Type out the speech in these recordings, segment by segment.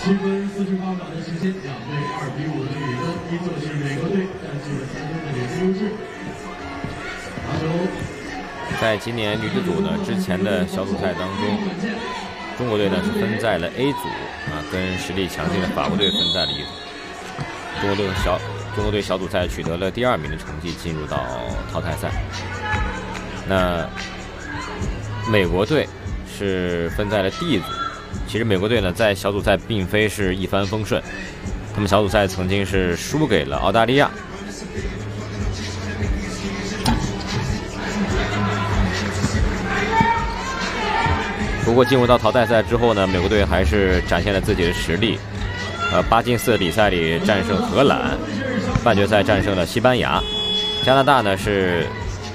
7分48秒的时间，两队2比5的比分，依旧是美国队占据了3分的领先优势。拿球。 在今年女子组呢之前的小组赛当中，中国队呢是分在了 A 组跟实力强劲的法国队分在了一组。中国队小组赛取得了第2名的成绩，进入到淘汰赛。那美国队是分在了 D 组。其实美国队呢在小组赛并非是一帆风顺，他们小组赛曾经是输给了澳大利亚。不过进入到淘汰赛之后呢，美国队还是展现了自己的实力。8进4比赛里战胜荷兰，半决赛战胜了西班牙，加拿大呢是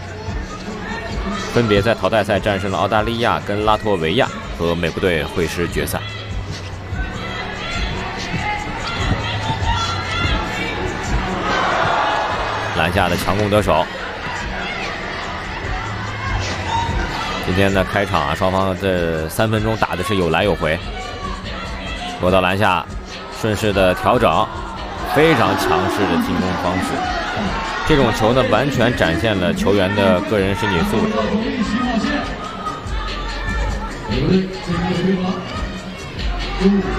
分别在淘汰赛战胜了澳大利亚跟拉脱维亚，和美国队会师决赛。篮下的强攻得手。今天的开场双方这3分钟打的是有来有回。落到篮下，顺势的调整，非常强势的进攻方式。这种球呢，完全展现了球员的个人身体素质。